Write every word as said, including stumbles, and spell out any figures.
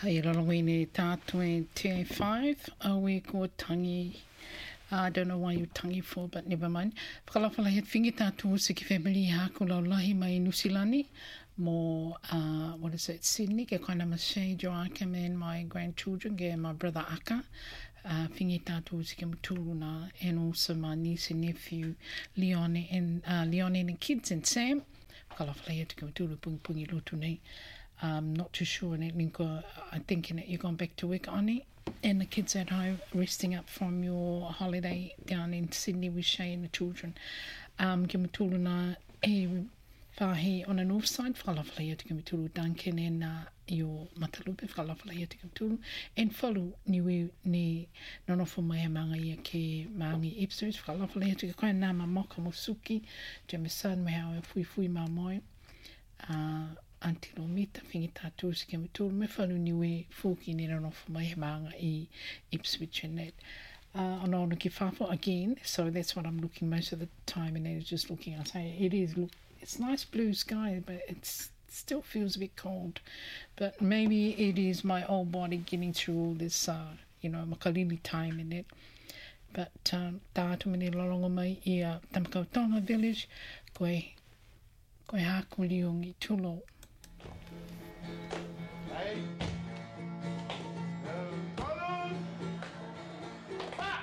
Hai rongo i ne tātou e T A five, au e ko tangi. I don't know why you tangi for, but never mind. Whakalawhala he whingi tātou se ki family hako lau lahi mai Nusilani. Mo, uh, what is it, Sydney, ke koina Mashay, Joachim and my grandchildren, ke my brother Aka. Uh, whingi tātou se ke mutuluna, and also my niece and nephew, Leon and, uh, Leon and the kids, and Sam. Whakalawhala he te ke mutulu pungi pungi lotu nei. Um, not too sure, and I'm thinking that you're going back to work on it, and the kids at home resting up from your holiday down in Sydney with Shay and the children. Um, Ki matuluna e whahi on the north side, whakalawhala ia te ki matulu Duncan and uh, your Matalupe, whakalawhala ia te ki matulu, and follow niwi ni nonofo mai a manga ia ke maangi Ipswich, whakalawhala ia te ki koe nāma moka mo suki, Jameson me hao e fui fui mā moi. Uh, Antilo mita whingi tātou se ke mitulu me whanu niwe fōki ni ranofo mai he maanga i Ipswich and that. Uh, ono ono ki whāwha again, so that's what I'm looking most of the time, and then it's just looking, I say it is, look, it's nice blue sky, but it still feels a bit cold. But maybe it is my old body getting through all this, uh, you know, makalili time in it. But um, tātou mene lorongo mai i uh, Tamakautonga village, koe, koe hāko liungi tulo.